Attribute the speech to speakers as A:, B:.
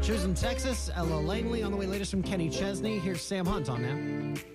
A: She was in Texas. Ella Langley on the way. Latest from Kenny Chesney. Here's Sam Hunt on Now.